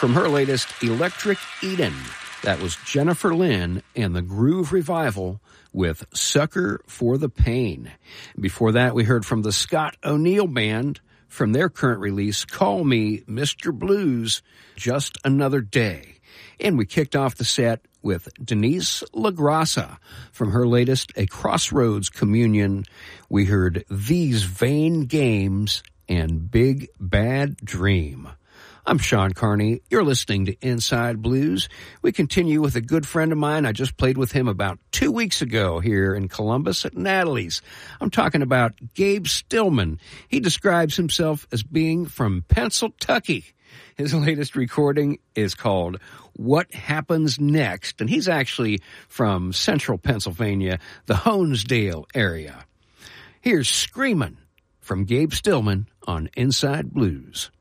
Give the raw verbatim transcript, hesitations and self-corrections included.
from her latest Electric Eden. That was Jennifer Lynn and the Groove Revival with Sucker for the Pain. Before that, we heard from the Scott O'Neill Band from their current release, Call Me Mister Blues, Just Another Day. And we kicked off the set with Denise LaGrassa from her latest A Crossroads Communion. We heard These Vain Games and Big Bad Dream. I'm Sean Carney. You're listening to Inside Blues. We continue with a good friend of mine. I just played with him about two weeks ago here in Columbus at Natalie's. I'm talking about Gabe Stillman. He describes himself as being from Pennsylvania. His latest recording is called What Happens Next, and he's actually from central Pennsylvania, the Honesdale area. Here's Screamin' from Gabe Stillman on Inside Blues.